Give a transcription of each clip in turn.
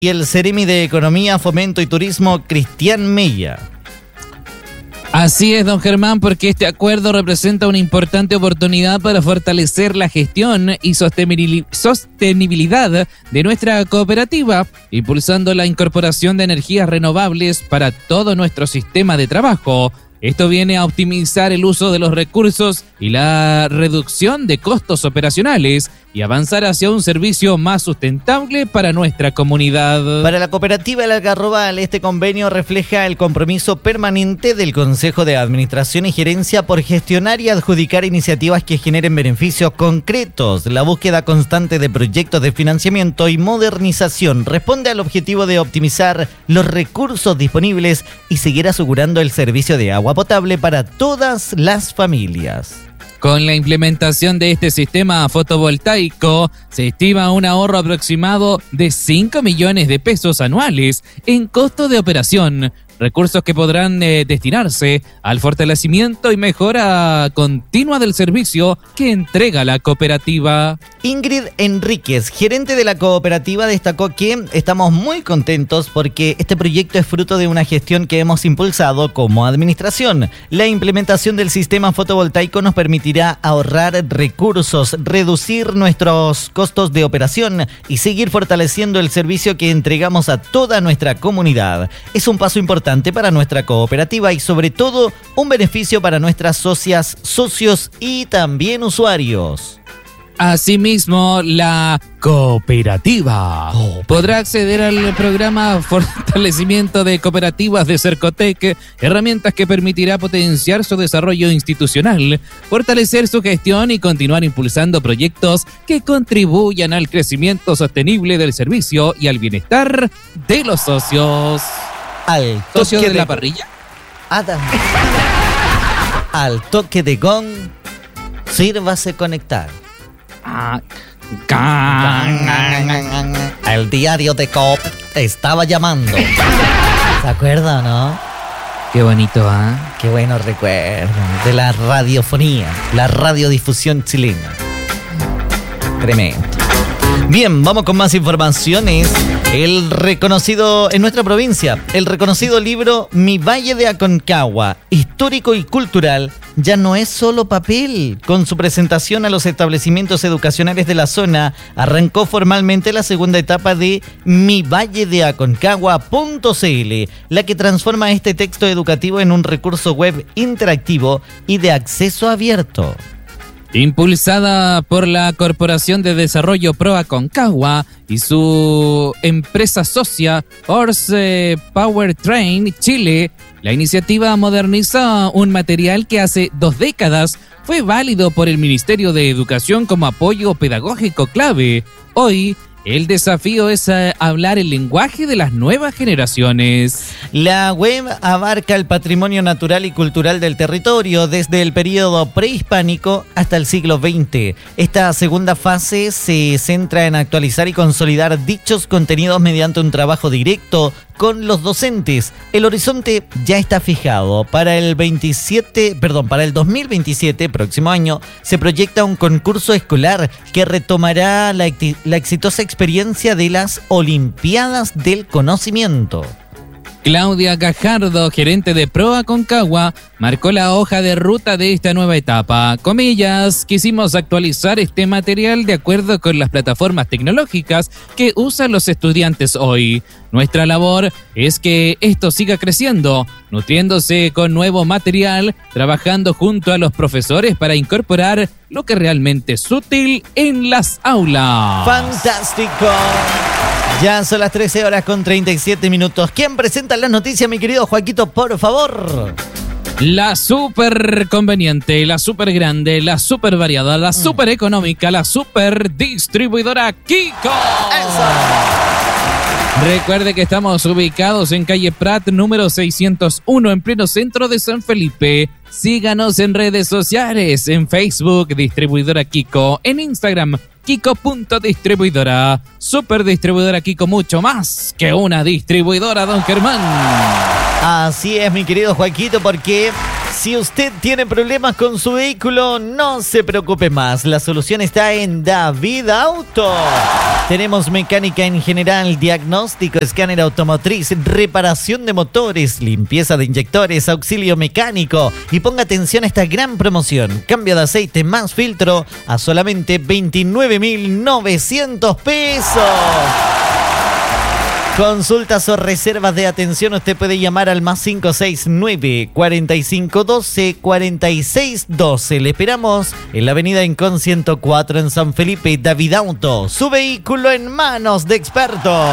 y el Ceremi de Economía, Fomento y Turismo, Cristian Mella. Así es, don Germán, porque este acuerdo representa una importante oportunidad para fortalecer la gestión y sostenibilidad de nuestra cooperativa, impulsando la incorporación de energías renovables para todo nuestro sistema de trabajo. Esto viene a optimizar el uso de los recursos y la reducción de costos operacionales y avanzar hacia un servicio más sustentable para nuestra comunidad. Para la cooperativa El Algarrobal, este convenio refleja el compromiso permanente del Consejo de Administración y Gerencia por gestionar y adjudicar iniciativas que generen beneficios concretos. La búsqueda constante de proyectos de financiamiento y modernización responde al objetivo de optimizar los recursos disponibles y seguir asegurando el servicio de agua potable para todas las familias. Con la implementación de este sistema fotovoltaico, se estima un ahorro aproximado de 5 millones de pesos anuales en costo de operación, recursos que podrán destinarse al fortalecimiento y mejora continua del servicio que entrega la cooperativa. Ingrid Enríquez, gerente de la cooperativa, destacó que estamos muy contentos porque este proyecto es fruto de una gestión que hemos impulsado como administración. La implementación del sistema fotovoltaico nos permitirá ahorrar recursos, reducir nuestros costos de operación y seguir fortaleciendo el servicio que entregamos a toda nuestra comunidad. Es un paso importante para nuestra cooperativa y sobre todo un beneficio para nuestras socias, socios y también usuarios. Asimismo, la cooperativa podrá acceder al programa Fortalecimiento de Cooperativas de Cercotec, herramientas que permitirá potenciar su desarrollo institucional, fortalecer su gestión y continuar impulsando proyectos que contribuyan al crecimiento sostenible del servicio y al bienestar de los socios. Al ¿Socio de la parrilla? Al toque de gong, sírvase conectar. El diario de Coop te estaba llamando. ¿Se acuerda, no? Qué bonito, ¿ah? Qué buenos recuerdos de la radiofonía, la radiodifusión chilena. Tremendo. Bien, vamos con más informaciones. El reconocido en nuestra provincia, el reconocido libro Mi Valle de Aconcagua, histórico y cultural, ya no es solo papel. Con su presentación a los establecimientos educacionales de la zona, arrancó formalmente la segunda etapa de Mi Valle de Aconcagua.cl, la que transforma este texto educativo en un recurso web interactivo y de acceso abierto. Impulsada por la Corporación de Desarrollo Pro Aconcagua y su empresa socia Horse Powertrain Chile, la iniciativa moderniza un material que hace 2 décadas fue válido por el Ministerio de Educación como apoyo pedagógico clave. Hoy, el desafío es hablar el lenguaje de las nuevas generaciones. La web abarca el patrimonio natural y cultural del territorio desde el periodo prehispánico hasta el siglo XX. Esta segunda fase se centra en actualizar y consolidar dichos contenidos mediante un trabajo directo con los docentes. El horizonte ya está fijado. Para el 2027, próximo año, se proyecta un concurso escolar que retomará la exitosa experiencia de las Olimpiadas del Conocimiento. Claudia Gajardo, gerente de Pro Aconcagua, marcó la hoja de ruta de esta nueva etapa. Comillas, quisimos actualizar este material de acuerdo con las plataformas tecnológicas que usan los estudiantes hoy. Nuestra labor es que esto siga creciendo, nutriéndose con nuevo material, trabajando junto a los profesores para incorporar lo que realmente es útil en las aulas. ¡Fantástico! Ya son las 13:37. ¿Quién presenta las noticias, mi querido Joaquito, por favor? La súper conveniente, la súper grande, la súper variada, la súper económica, la súper distribuidora Kiko. ¡Eso! Recuerde que estamos ubicados en calle Prat, número 601, en pleno centro de San Felipe. Síganos en redes sociales, en Facebook, Distribuidora Kiko, en Instagram, Kiko.distribuidora. Super distribuidora Kiko, mucho más que una distribuidora, don Germán. Así es, mi querido Joaquito, porque Si usted tiene problemas con su vehículo, no se preocupe más. La solución está en David Auto. Tenemos mecánica en general, diagnóstico, escáner automotriz, reparación de motores, limpieza de inyectores, auxilio mecánico. Y ponga atención a esta gran promoción. Cambio de aceite más filtro a solamente 29.900 pesos. Consultas o reservas de atención, usted puede llamar al más 569-4512-4612. Le esperamos en la avenida Incon 104 en San Felipe. David Auto, su vehículo en manos de expertos.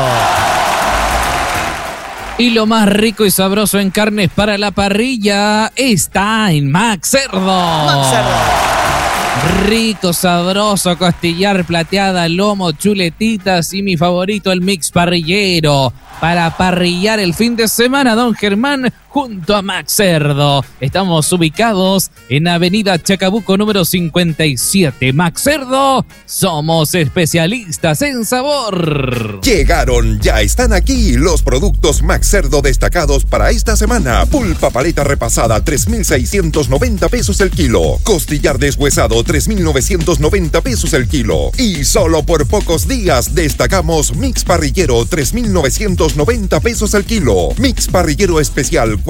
Y lo más rico y sabroso en carnes para la parrilla está en Max Cerdo. Max Cerdo. Rico, sabroso, costillar plateada, lomo, chuletitas y mi favorito, el mix parrillero. Para parrillar el fin de semana, don Germán, junto a Max Cerdo. Estamos ubicados en Avenida Chacabuco número 57. Max Cerdo, somos especialistas en sabor. Llegaron, ya están aquí los productos Max Cerdo destacados para esta semana. Pulpa paleta repasada, 3.690 pesos el kilo. Costillar deshuesado, 3.990 pesos el kilo. Y solo por pocos días destacamos mix parrillero, 3.990 pesos el kilo. Mix parrillero especial,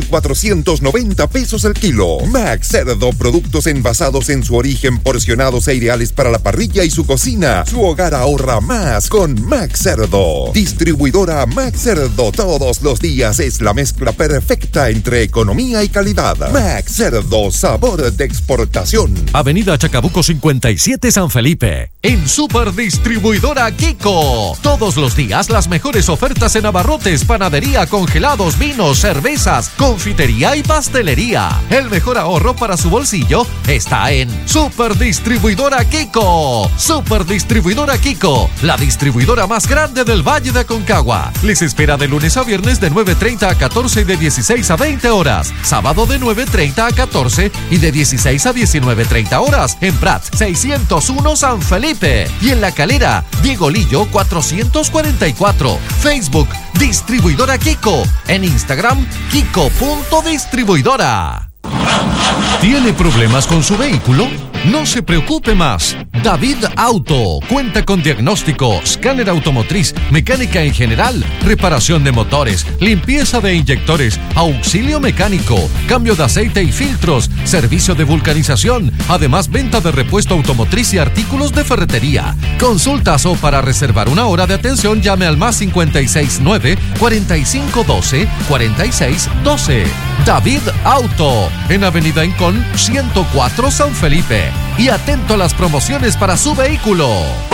4.490 pesos el kilo. Max Cerdo, productos envasados en su origen, porcionados e ideales para la parrilla y su cocina. Su hogar ahorra más con Max Cerdo. Distribuidora Max Cerdo, todos los días es la mezcla perfecta entre economía y calidad. Max Cerdo, sabor de exportación. Avenida Chacabuco 57 San Felipe. En Super Distribuidora Kiko. Todos los días las mejores ofertas en abarrotes, panadería, congelados, vinos, cervezas, confitería y pastelería. El mejor ahorro para su bolsillo está en Super Distribuidora Kiko. Super Distribuidora Kiko, la distribuidora más grande del Valle de Aconcagua. Les espera de lunes a viernes de 9:30 a 14 y de 16 a 20 horas. Sábado de 9:30 a 14 y de 16 a 19:30 horas. En Prats 601 San Felipe. Y en La Calera, Diego Lillo 444. Facebook Distribuidora Kiko. En Instagram, Kiko.distribuidora. ¿Tiene problemas con su vehículo? No se preocupe más. David Auto cuenta con diagnóstico, escáner automotriz, mecánica en general, reparación de motores, limpieza de inyectores, auxilio mecánico, cambio de aceite y filtros, servicio de vulcanización, además venta de repuesto automotriz y artículos de ferretería. Consultas o para reservar una hora de atención, llame al más 569-4512-4612. David Auto, en Avenida Incon 104 San Felipe. Y atento a las promociones para su vehículo.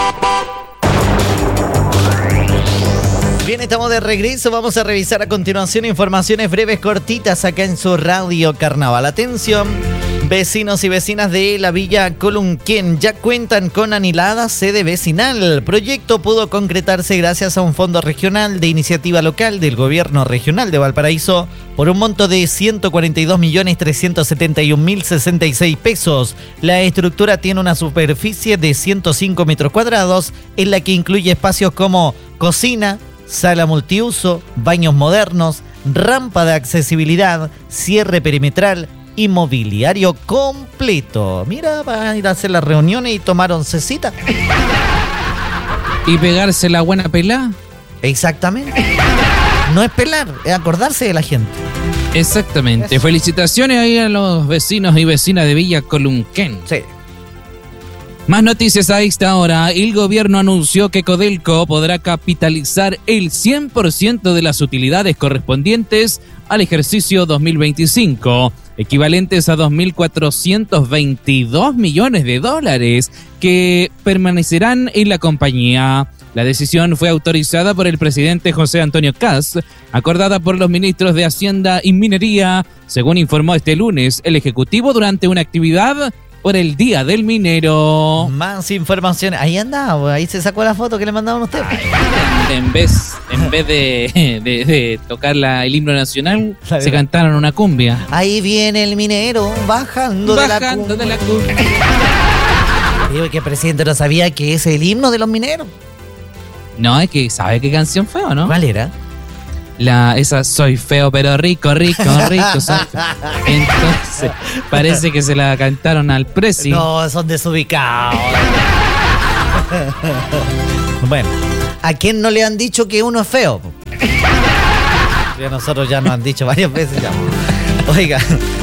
Bien, estamos de regreso. Vamos a revisar a continuación informaciones breves, cortitas acá en su Radio Carnaval. Atención, vecinos y vecinas de la Villa Colunquén ya cuentan con anhelada sede vecinal. El proyecto pudo concretarse gracias a un fondo regional de iniciativa local del Gobierno Regional de Valparaíso por un monto de 142.371.066 pesos. La estructura tiene una superficie de 105 metros cuadrados, en la que incluye espacios como cocina, sala multiuso, baños modernos, rampa de accesibilidad, cierre perimetral y mobiliario completo. Mira, van a ir a hacer las reuniones y tomar oncecita. ¿Y pegarse la buena pelá? Exactamente. No es pelar, es acordarse de la gente. Exactamente. Eso. Felicitaciones ahí a los vecinos y vecinas de Villa Colunquén. Sí. Más noticias a esta hora. El gobierno anunció que Codelco podrá capitalizar el 100% de las utilidades correspondientes al ejercicio 2025, equivalentes a 2.422 millones de dólares que permanecerán en la compañía. La decisión fue autorizada por el presidente José Antonio Kast, acordada por los ministros de Hacienda y Minería, según informó este lunes el Ejecutivo durante una actividad por el Día del Minero. Más información. Ahí andaba, ahí se sacó la foto que le mandaban a usted. En vez de tocar el himno nacional, se cantaron una cumbia. Ahí viene el minero bajando de la cumbia. Digo que el presidente no sabía que es el himno de los mineros. No, es que sabe qué canción fue, ¿o no? ¿Cuál era? esa soy feo pero rico soy feo. Entonces, parece que se la cantaron al Prezi. No, son desubicados. Bueno, ¿a quién no le han dicho que uno es feo? A nosotros ya nos han dicho varias veces ya. Oiga,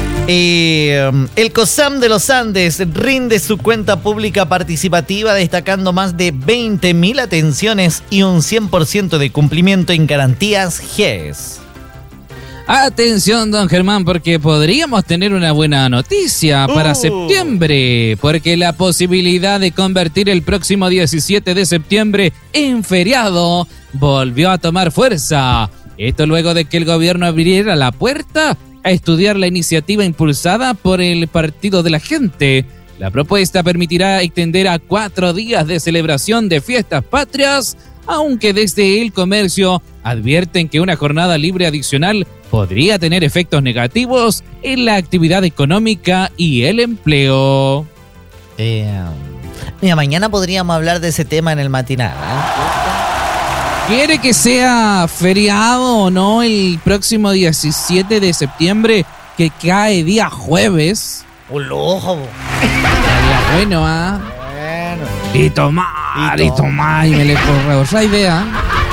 el COSAM de los Andes rinde su cuenta pública participativa destacando más de 20.000 atenciones y un 100% de cumplimiento en garantías GES. Atención, don Germán, porque podríamos tener una buena noticia para septiembre, porque la posibilidad de convertir el próximo 17 de septiembre en feriado volvió a tomar fuerza. Esto luego de que el gobierno abriera la puerta a estudiar la iniciativa impulsada por el Partido de la Gente. La propuesta permitirá extender a 4 días de celebración de fiestas patrias, aunque desde el comercio advierten que una jornada libre adicional podría tener efectos negativos en la actividad económica y el empleo. Mira, mañana podríamos hablar de ese tema en el matinal, ¿Quiere que sea feriado o no el próximo 17 de septiembre, que cae día jueves? Un lujo. Estaría bueno, Bueno. Y tomar, y me le corre otra idea.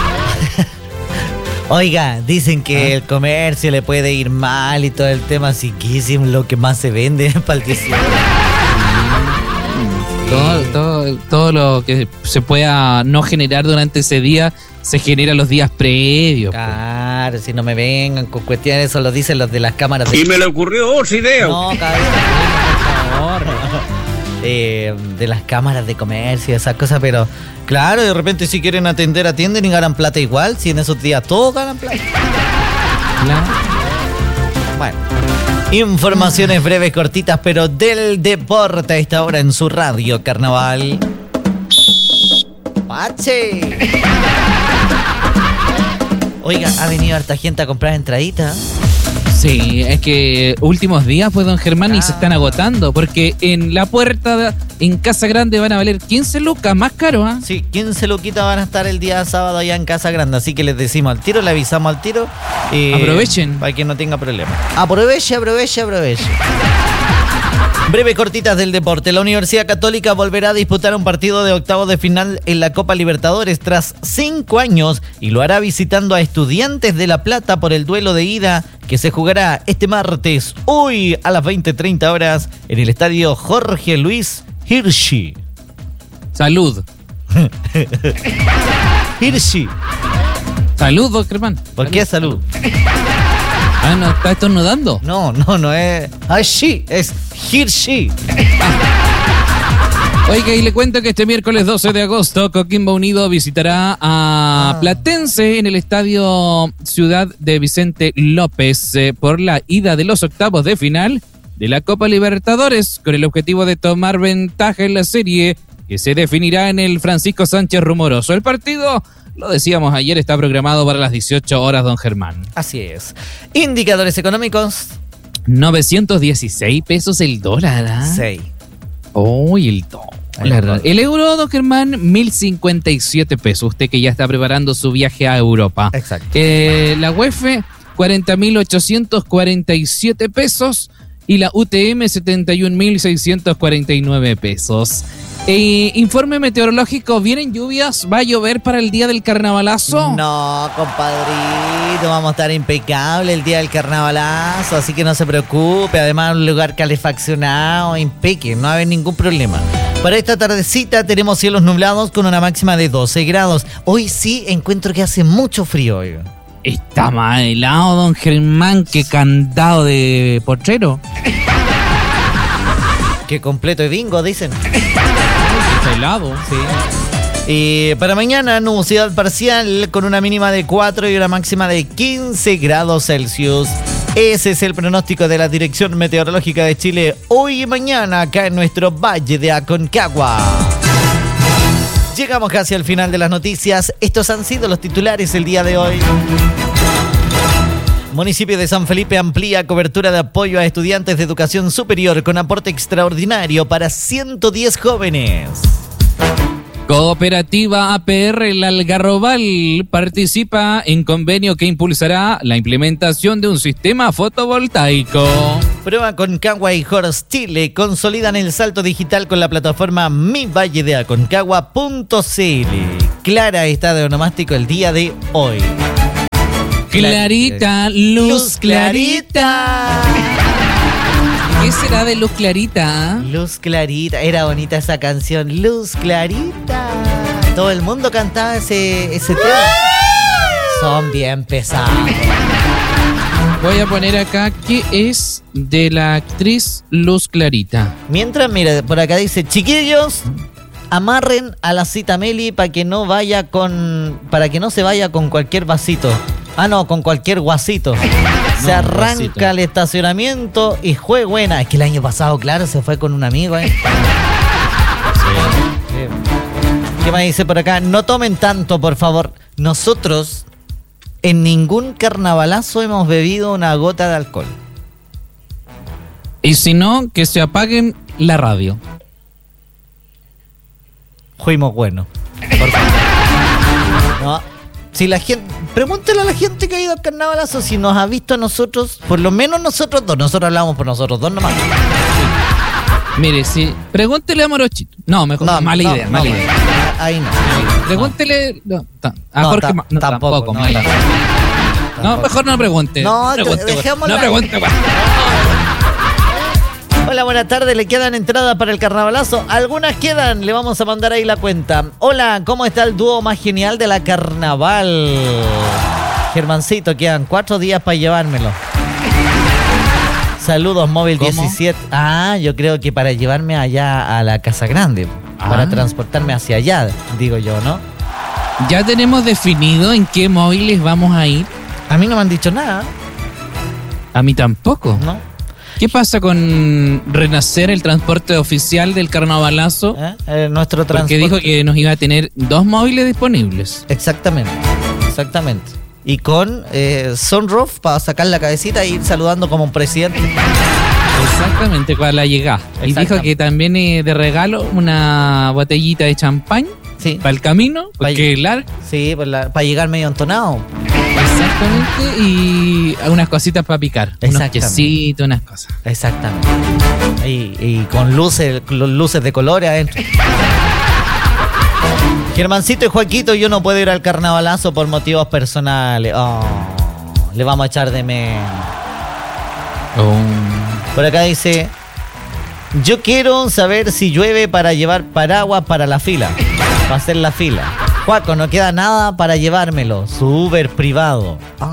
Oiga, dicen que el comercio le puede ir mal y todo el tema, así que es lo que más se vende para el 18. Todo lo que se pueda no generar durante ese día se genera los días previos. Claro, si no me vengan con cuestiones, eso lo dicen los de las cámaras de... Y me le ocurrió otra idea. No, cabrón, por favor. De las cámaras de comercio, esas cosas, pero claro, de repente si quieren atender, atienden y ganan plata igual, si en esos días todos ganan plata. Claro. Bueno, informaciones breves, cortitas, pero del deporte a esta hora en su radio Carnaval. ¡Pache! Oiga, ha venido harta gente a comprar entraditas. Sí, es que últimos días, pues, don Germán, y se están agotando, porque en la puerta, en Casa Grande, van a valer 15 lucas, más caro, ¿ah? Sí, 15 luquitas van a estar el día sábado allá en Casa Grande, así que les decimos al tiro, le avisamos al tiro. Aprovechen. Para que no tenga problema. Aproveche. Breves cortitas del deporte. La Universidad Católica volverá a disputar un partido de octavos de final en la Copa Libertadores tras 5 años y lo hará visitando a Estudiantes de La Plata por el duelo de ida que se jugará este martes, hoy a las 20:30 horas en el estadio Jorge Luis Hirschi. Salud. Hirschi. Salud, don Germán. ¿Por qué salud? Ah, ¿no está estornudando? No es Hirschi, es Hirschi. Oiga, y le cuento que este miércoles 12 de agosto Coquimbo Unido visitará a Platense en el estadio Ciudad de Vicente López por la ida de los octavos de final de la Copa Libertadores, con el objetivo de tomar ventaja en la serie que se definirá en el Francisco Sánchez Rumoroso. El partido, lo decíamos ayer, está programado para las 18 horas, don Germán. Así es. Indicadores económicos. 916 pesos el dólar, ¿ah? 6. Uy, el dólar. El euro, don Germán, 1.057 pesos. Usted que ya está preparando su viaje a Europa. Exacto. La UEF, 40.847 pesos. Y la UTM, 71.649 pesos. Informe meteorológico, ¿vienen lluvias? ¿Va a llover para el día del carnavalazo? No, compadrito, vamos a estar impecable el día del carnavalazo, así que no se preocupe. Además, un lugar calefaccionado, impecable, no va a haber ningún problema. Para esta tardecita tenemos cielos nublados con una máxima de 12 grados. Hoy sí encuentro que hace mucho frío hoy. Está más helado, don Germán, que candado de potrero. Que completo de bingo, dicen. Está helado. Sí. Para mañana, nubosidad parcial con una mínima de 4 y una máxima de 15 grados Celsius. Ese es el pronóstico de la Dirección Meteorológica de Chile hoy y mañana acá en nuestro Valle de Aconcagua. Llegamos casi al final de las noticias. Estos han sido los titulares el día de hoy. Municipio de San Felipe amplía cobertura de apoyo a estudiantes de educación superior con aporte extraordinario para 110 jóvenes. Cooperativa APR El Algarrobal participa en convenio que impulsará la implementación de un sistema fotovoltaico. Prueba Aconcagua y Horst Chile consolidan el salto digital con la plataforma Mi Valle de Aconcagua.cl. Clara está de onomástico el día de hoy. Clarita, luz clarita. ¿Qué será de Luz Clarita? Luz Clarita, era bonita esa canción, Luz Clarita. Todo el mundo cantaba ese tema. Son bien pesados. Voy a poner acá que es de la actriz Luz Clarita. Mientras, mira, por acá dice, chiquillos, amarren a la cita Meli para que no se vaya con cualquier vasito. Con cualquier guasito. Se arranca guasito. El estacionamiento y fue buena. Es que el año pasado, claro, se fue con un amigo, ¿eh? ¿Qué más dice por acá? No tomen tanto, por favor. Nosotros en ningún carnavalazo hemos bebido una gota de alcohol. Y si no, que se apaguen la radio. Fuimos buenos. Por favor. No. Si la gente, pregúntele a la gente que ha ido al carnavalazo si nos ha visto a nosotros, por lo menos nosotros dos. Nosotros hablamos por nosotros dos nomás. Mire, si pregúntele a Morochito. No, mejor. Mala idea. Ahí no. Pregúntele a Jorge. Tampoco. Mala. No, mejor no pregunte. No, pregunte. dejémosla. No pregunte. Hola, buenas tardes. ¿Le quedan entradas para el carnavalazo? Algunas quedan. Le vamos a mandar ahí la cuenta. Hola, ¿cómo está el dúo más genial de la carnaval? Germancito, quedan 4 días para llevármelo. Saludos, móvil. ¿Cómo? 17. Yo creo que para llevarme allá a la Casa Grande. Para transportarme hacia allá, digo yo, ¿no? ¿Ya tenemos definido en qué móviles vamos a ir? A mí no me han dicho nada. A mí tampoco. ¿No? ¿Qué pasa con Renacer, el transporte oficial del carnavalazo? Nuestro transporte. Porque dijo que nos iba a tener 2 móviles disponibles. Exactamente. Y con sunroof para sacar la cabecita e ir saludando como un presidente. Exactamente, para la llegada. Y dijo que también de regalo una botellita de champán. Sí. Para el camino, porque es largo. Sí, para llegar medio entonado. Exactamente, y unas cositas para picar. Unos quesitos, unas cosas. Exactamente. Y con luces de colores adentro. Germancito y Joaquito, yo no puedo ir al carnavalazo por motivos personales. Le vamos a echar de menos. Por acá dice, yo quiero saber si llueve para llevar paraguas para la fila. Para hacer la fila. Juaco, no queda nada para llevármelo. Su Uber privado.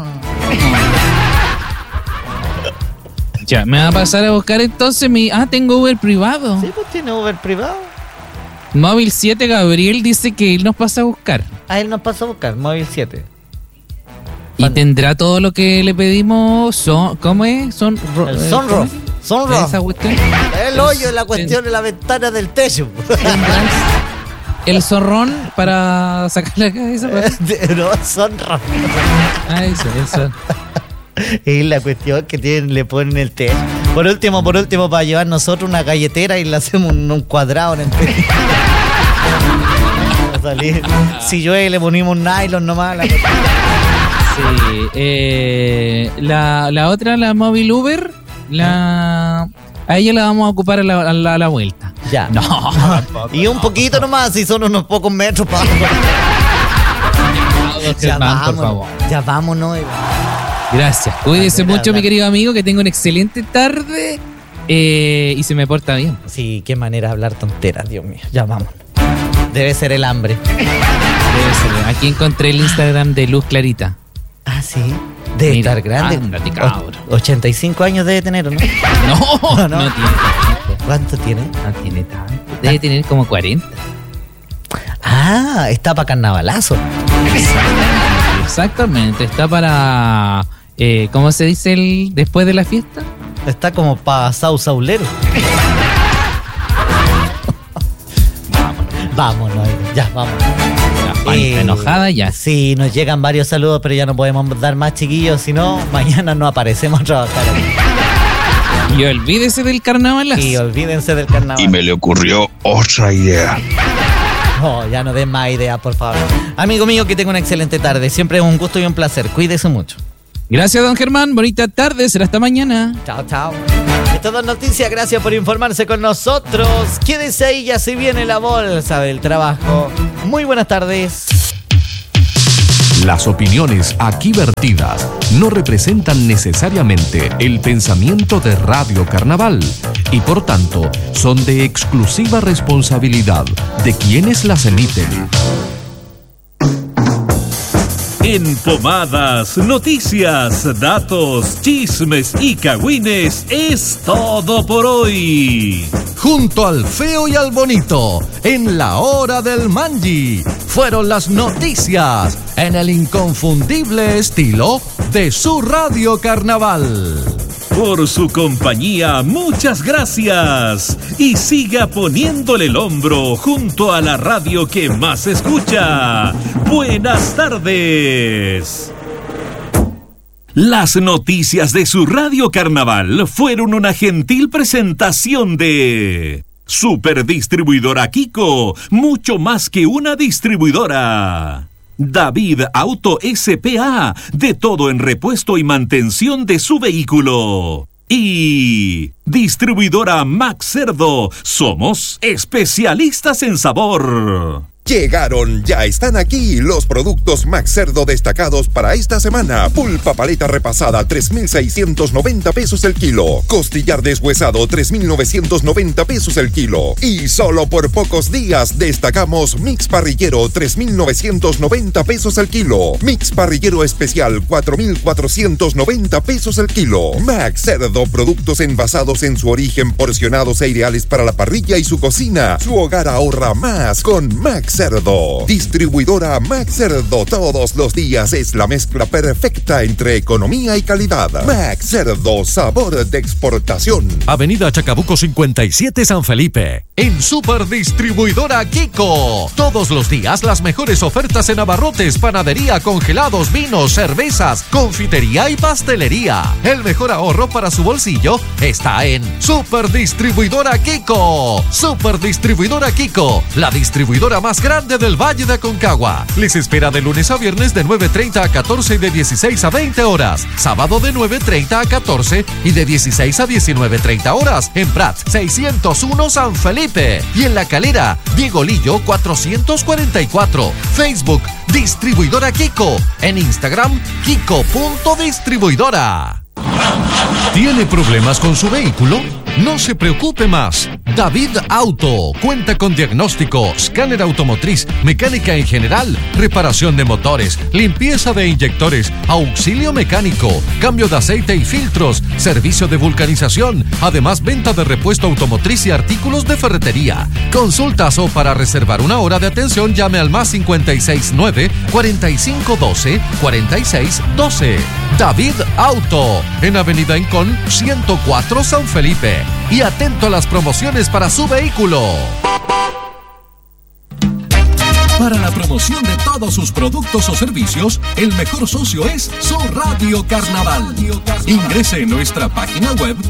Ya, me va a pasar a buscar entonces tengo Uber privado. Sí, pues tiene Uber privado. Móvil 7 Gabriel dice que él nos pasa a buscar. Él nos pasa a buscar, Móvil 7. Y tendrá todo lo que le pedimos. ¿Cómo es? Sunroof. Esa cuestión. El hoyo, la cuestión de la ventana del techo. El zorrón para sacar la cabeza. No, sunroof. Eso. Es la cuestión que le ponen el techo. Por último, para llevar nosotros una galletera y le hacemos un cuadrado en el techo. Salir. Si llueve le ponemos un nylon nomás. Sí. La otra, la móvil Uber, a ella la vamos a ocupar a la vuelta. Ya. No. Y un poquito nomás, si son unos pocos metros para por favor. Ya vámonos. Gracias. Cuídese mucho, mi querido amigo, que tenga una excelente tarde y se me porta bien. Sí, qué manera de hablar tonteras, Dios mío. Ya vamos. Debe ser el hambre. Debe ser. Aquí encontré el Instagram de Luz Clarita. Sí. Debe estar grande. 85 años debe tener, ¿o no? No tiene tanto. ¿Cuánto tiene? No tiene tanto. Debe tener como 40. Está para carnavalazo. Exactamente. Está para... ¿cómo se dice después de la fiesta? Está como para saulero. Vámonos. Ya, vámonos. Enojada ya. Sí, nos llegan varios saludos, pero ya no podemos dar más, chiquillos, si no, mañana no aparecemos a trabajar. Y olvídese del carnaval. Y olvídense del carnaval. Y me le ocurrió otra idea. Oh, ya no den más ideas, por favor. Amigo mío, que tenga una excelente tarde. Siempre es un gusto y un placer. Cuídese mucho. Gracias, don Germán. Bonita tarde. Será hasta mañana. Chao, chao. Esto es Noticias. Gracias por informarse con nosotros. Quédese ahí, ya se viene la bolsa del trabajo. Muy buenas tardes. Las opiniones aquí vertidas no representan necesariamente el pensamiento de Radio Carnaval y por tanto son de exclusiva responsabilidad de quienes las emiten. En Pomadas, noticias, datos, chismes y cagüines es todo por hoy. Junto al feo y al bonito, en la hora del Manji, fueron las noticias en el inconfundible estilo de su Radio Carnaval. Por su compañía, muchas gracias. Y siga poniéndole el hombro junto a la radio que más escucha. Buenas tardes. Las noticias de su Radio Carnaval fueron una gentil presentación de Superdistribuidora Kiko, mucho más que una distribuidora. David Auto S.p.A., de todo en repuesto y mantención de su vehículo. Y Distribuidora Max Cerdo, somos especialistas en sabor. Llegaron, ya están aquí los productos Max Cerdo destacados para esta semana. Pulpa paleta repasada, 3,690 pesos el kilo. Costillar deshuesado, 3,990 pesos el kilo. Y solo por pocos días destacamos Mix Parrillero, 3,990 pesos el kilo. Mix Parrillero Especial, 4,490 pesos el kilo. Max Cerdo, productos envasados en su origen, porcionados e ideales para la parrilla y su cocina. Su hogar ahorra más con Max Cerdo. Distribuidora Max Cerdo, todos los días es la mezcla perfecta entre economía y calidad. Max Cerdo, sabor de exportación. Avenida Chacabuco 57 San Felipe. En Superdistribuidora Kiko. Todos los días las mejores ofertas en abarrotes, panadería, congelados, vinos, cervezas, confitería y pastelería. El mejor ahorro para su bolsillo está en Superdistribuidora Kiko. Superdistribuidora Kiko, la distribuidora más grande del Valle de Aconcagua. Les espera de lunes a viernes de 9:30 a 14 y de 16 a 20 horas. Sábado de 9:30 a 14 y de 16 a 19:30 horas. En Prat 601 San Felipe. Y en La Calera, Diego Lillo 444. Facebook, Distribuidora Kiko. En Instagram, Kiko.distribuidora. ¿Tiene problemas con su vehículo? No se preocupe más. David Auto cuenta con diagnóstico, escáner automotriz, mecánica en general, reparación de motores, limpieza de inyectores, auxilio mecánico, cambio de aceite y filtros, servicio de vulcanización, además venta de repuesto automotriz y artículos de ferretería. Consultas o para reservar una hora de atención llame al más 569 4512 4612. David Auto, en Avenida Incón 104 San Felipe. Y atento a las promociones para su vehículo. Para la promoción de todos sus productos o servicios, el mejor socio es su Radio Carnaval. Ingrese en nuestra página web